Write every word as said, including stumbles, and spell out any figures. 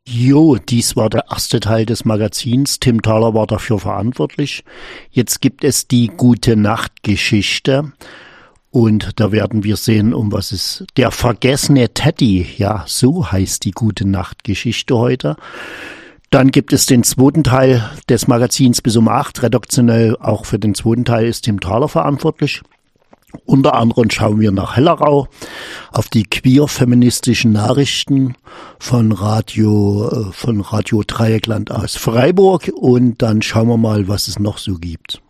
Jo, dies war der erste Teil des Magazins. Tim Thaler war dafür verantwortlich. Jetzt gibt es die Gute-Nacht-Geschichte. Und da werden wir sehen, um was es... Der vergessene Teddy, ja, so heißt die Gute-Nacht-Geschichte heute. Dann gibt es den zweiten Teil des Magazins bis um acht. Redaktionell auch für den zweiten Teil ist Tim Thaler verantwortlich. Unter anderem schauen wir nach Hellerau auf die queer-feministischen Nachrichten von Radio, von Radio Dreieckland aus Freiburg und dann schauen wir mal, was es noch so gibt.